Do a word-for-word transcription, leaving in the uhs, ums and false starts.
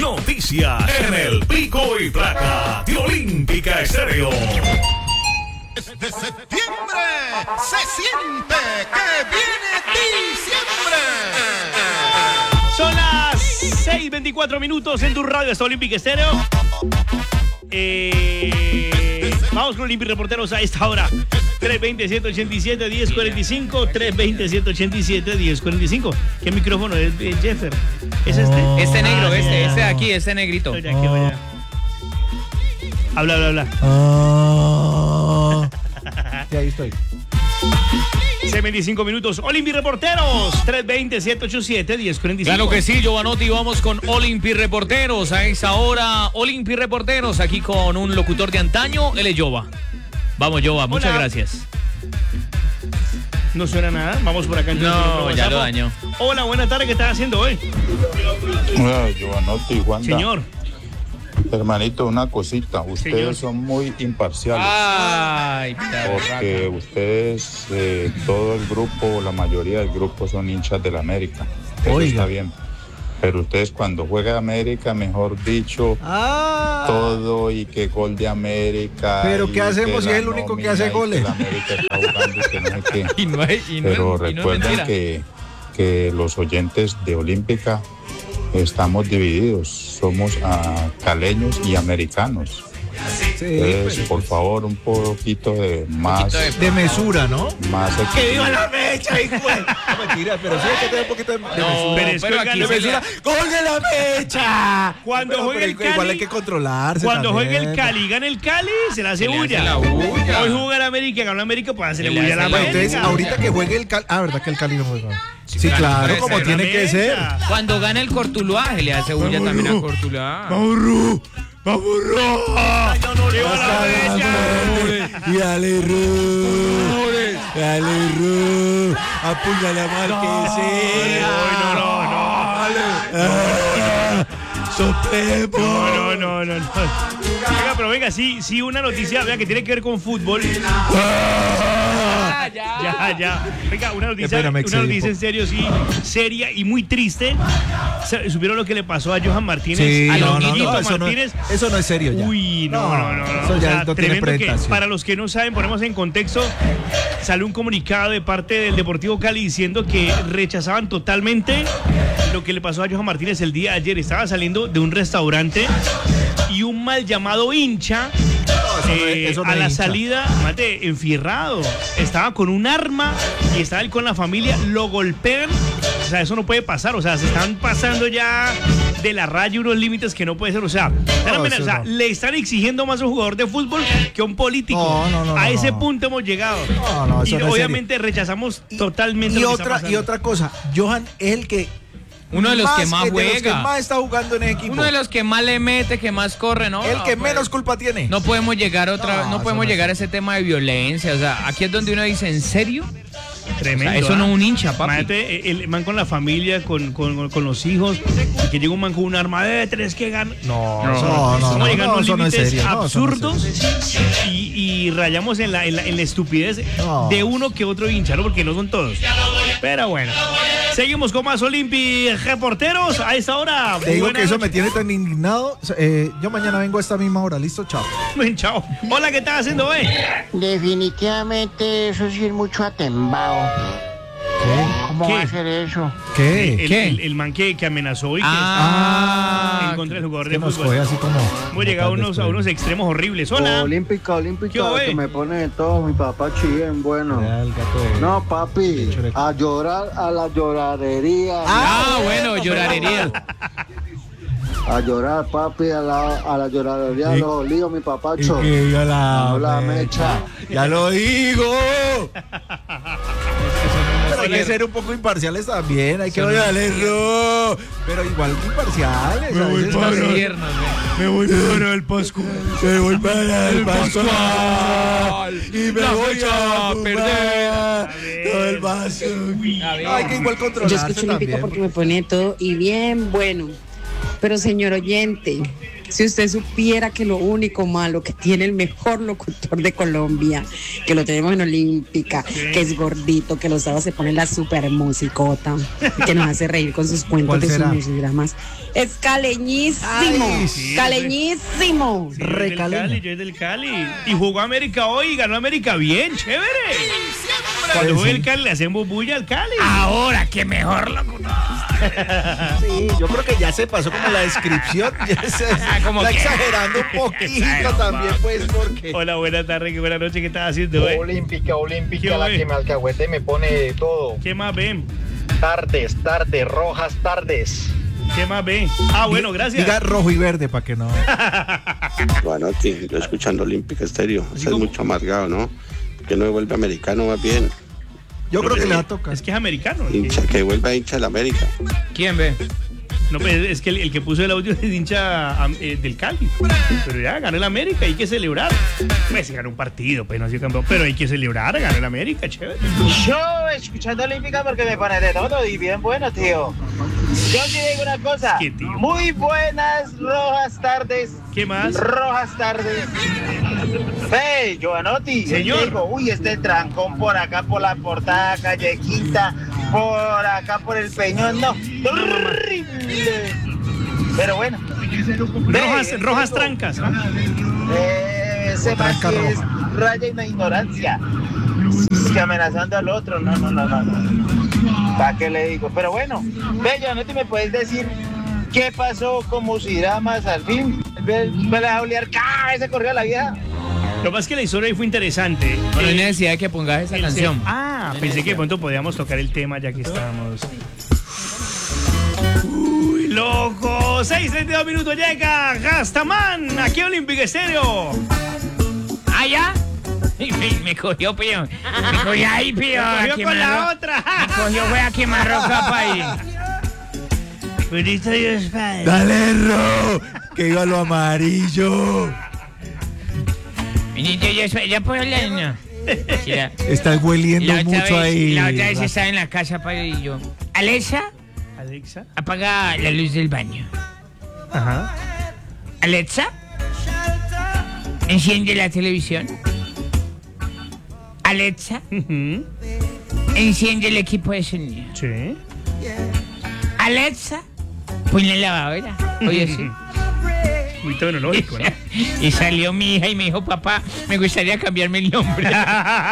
Noticias en el Pico y Placa de Olímpica Estéreo. De septiembre se siente que viene diciembre. Son las seis veinticuatro minutos en tu radio, está Olímpica Estéreo. Eh, vamos con Olímpica Reporteros a esta hora. tres veinte, ciento ochenta y siete, diez cuarenta y cinco. tres veinte, ciento ochenta y siete, diez cuarenta y cinco. ¿Qué micrófono es, eh, Jeffer? ¿Es este? Este negro, Ah, este, ya, este de ya. aquí, este negrito. Ya, que vaya. Habla, habla, habla. Ah. Sí, ahí estoy. seis veinticinco minutos. Olímpica Reporteros. tres veinte, ciento ochenta y siete, diez cuarenta y cinco. Claro que sí, Giovanotti, vamos con Olympi Reporteros. A esa hora, Olympi Reporteros, aquí con un locutor de antaño, él es Jova. Vamos, Jova, muchas Hola. gracias. No suena nada. Vamos por acá. en No, el ya lo WhatsApp. dañó. Hola, buena tarde. ¿Qué estás haciendo hoy? Hola, Giovanotti, Wanda. Señor. Hermanito, una cosita. Ustedes Señor. son muy imparciales. Ay, Porque ustedes, eh, todo el grupo, la mayoría del grupo son hinchas del América. Eso Oiga. está bien. Pero ustedes cuando juega América, mejor dicho, Ah. todo y que gol de América. Pero y ¿qué hacemos que si la es el único que nómina hace y goles? que la América está jugando y que no sé qué. Y no es, y no Pero es- y no es recuerden mentira. que, que los oyentes de Olímpica estamos divididos, somos ah, caleños y americanos. Sí, Entonces, pues, por favor, un poquito de más, poquito de- de mesura, ¿no? más ¡Que viva equilibrio. la fecha, hijo! No, mentira, pero sí hay que tener un poquito de, de No, mesura. Pero es que pero oigan, aquí de se mesura. le- ¡Gol de la fecha! Cuando Pero- juegue pero el igual Cali- hay que controlarse Cuando también. juegue el Cali, gana el Cali, se la hace Se le hace bulla. la bulla. Hoy juega el América, ganó el América, pues hacerle Se le bulla a la hace la Bueno, entonces, América. ahorita que juegue el Cali... Ah, ¿verdad que el Cali no juega? Sí, claro, claro, puede como ser. tiene que ser. Cuando gana el Cortuluá, se le hace bulla también a Cortuluá. ¡Vamos, ¡Vamos, ¡Viva la fecha! Y dale, Ru. Dale, Ru. Apúñale a Marquesera. No, no, no, Ah, Supremo. no, no, no, no, no. Venga, pero venga, sí, sí, una noticia, vea, que tiene que ver con fútbol. Ah, ya. Ya, ya. Venga, una noticia, Espera, me una excedí noticia un en serio, sí, seria y muy triste. Se- ¿Supieron lo que le pasó a Johan Martínez? Sí, a no, no, Longuito no, eso no, Martínez. eso no es serio ya. Uy, no, no, no, no. Eso O ya sea, no tiene tremendo que, presentación. para los que no saben, ponemos en contexto, salió un comunicado de parte del Deportivo Cali diciendo que rechazaban totalmente lo que le pasó a Johan Martínez el día de ayer. Estaba saliendo de un restaurante y un mal llamado hincha eso no es- eh, eso no a es la hincha. salida, mate, enfierrado. Estaba con un arma y estaba él con la familia, lo golpean. O sea, eso no puede pasar. O sea, se están pasando ya de la raya unos límites que no puede ser. O sea, están amenaz- eso o sea, no. le están exigiendo más a un jugador de fútbol que a un político. No, no, no, a no, ese no. punto hemos llegado. No, no, eso y no es obviamente rechazamos totalmente Y lo que está otra, y pasando. otra cosa, Johan es el que Uno de los que más de los que juega. más está jugando en el equipo. Uno de los que más le mete, que más corre, ¿no? el No, que pues, menos culpa tiene. No podemos llegar a otra, No, no, eso podemos no llegar a es. ese tema de violencia. O sea, aquí es donde uno dice, ¿en serio? Tremendo. O sea, eso ¿ah? no es un hincha, papi. Imagínate, el man con la familia, con, con, con los hijos, y que llega un man con un arma de tres que gana. No, No, eso no, estamos no, llegando no, a eso no es límites serio, no, eso no es absurdos y, y rayamos en la, en la, en la estupidez No. de uno que otro hincha, ¿no? Porque no son todos. Pero bueno, seguimos con más Olympi Reporteros a esta hora. Te digo Buenas que eso me noches. tiene tan indignado. Eh, yo mañana vengo a esta misma hora. Listo, chao. Ven, chao. Hola, ¿qué estás haciendo hoy? Definitivamente eso sí es mucho atembao. ¿Cómo ¿Qué? va a ser eso? ¿Qué? El, ¿Qué? el, el man que, que amenazó y que Ah, está en contra del jugador Que de nos fútbol. coge así como. Hemos llegado a unos, a unos extremos horribles. Hola. Olímpica, ¿Qué olímpica, hubo, eh? que me pone de todo, mi papá chillén, bueno. El gato de- No, papi, a llorar a la lloradería. Ah, bueno, llorarería. A llorar, papi, a la, a la lloradería de Y- los olivos, mi Y papacho. que diga la, No la mecha. Ya lo digo. Pero hay que ser un poco imparciales también. Hay que darle ro. Pero igual imparciales. a veces Los también. tiernos, ve. Me voy para el Pascual. Me voy para el Pascual y me La voy fecha a a perder perder. todo el vaso. A ver. No, hay que igual Yo controlarse escucho Olímpica también. porque me pone todo y bien bueno. Pero señor oyente, Si usted supiera que lo único malo que tiene el mejor locutor de Colombia, que lo tenemos en Olímpica, que es gordito, que los sábados se pone la super musicota, que nos hace reír con sus cuentos de sus musigramas, es caleñísimo, Ay, sí, caleñísimo. Sí, yo es del Cali, yo es del Cali. Y jugó América hoy y ganó América bien, chévere. Cuando juega el Cali le hacemos bulla al Cali. Ahora, que mejor locutor. Sí, yo creo que ya se pasó como la descripción. Ya se, Como está que- exagerando un poquito también, pues, porque... Hola, buenas tardes, qué buena noche, ¿qué estás haciendo, eh? Olímpica, ¿Qué olímpica, la ve? que me alcahuete me pone de todo. ¿Qué más ven? Tardes, tardes, rojas tardes. ¿Qué más ven? Ah, bueno, gracias. Diga rojo y verde para que no... Bueno, tío, yo escuchando Olímpica Estéreo. Ese es como- mucho amargado, ¿no? Que no vuelve americano más bien. Yo creo que le va a tocar. Es que es americano. el que- Hincha, que vuelva hincha del América. ¿Quién ve? No, pues es que el, el que puso el audio es hincha am, eh, del Cali. Pero ya ganó el América, hay que celebrar. Pues se ganó un partido, pues no ha sido campeón. Pero hay que celebrar, ganó el América, chévere. Yo escuchando Olímpica porque me pone de todo y bien bueno, tío. Yo sí digo una cosa. ¿Qué, tío? Muy buenas rojas tardes. ¿Qué más? Rojas tardes. Hey, Giovanotti. Señor. Yo digo, uy, este trancón por acá por la portada, calle Quinta, por acá por el Peñón, no. Horrible. Pero bueno. Rojas, Ve, rojas digo, trancas, ¿no? Eh, ese más Tranca que es roja. raya y una ignorancia. Es que amenazando al otro, no, no, no, no. no. ¿Para qué le digo? Pero bueno, Bello, ¿no te me puedes decir qué pasó con Musidramas al fin? Me me la dejó olear, ¡ca! Se corrió la vieja. Lo más que la historia ahí fue interesante. No hay Eh, necesidad de que pongas esa el canción. se- Ah, pensé que de pronto podíamos tocar el tema ya que estábamos. Uy, loco. seis treinta y dos minutos llega Gastaman aquí en Olímpica Estéreo. ¿Ah, ya? Me, me cogió, pío. Me cogió ahí, pío. Me cogió Aquí con me la arro- otra. Me cogió, fue a quemarro capa ahí. Bendito Dios Padre. Dale, Ro, que iba lo amarillo. Niño, ya, ya puedo hablar, no. Sí, la- Estás hueliendo la otra mucho vez, ahí. La otra vez estaba en la casa, padre, y yo. Alexa, Alexa. apaga la luz del baño. Ajá. Alexa, enciende la televisión. Alexa, Ujú. enciende el equipo de sonido. Sí. Alexa, ponle la lavadora. Oye, sí. Muy tecnológico, ¿no? Y salió mi hija y me dijo, papá, me gustaría cambiarme el nombre.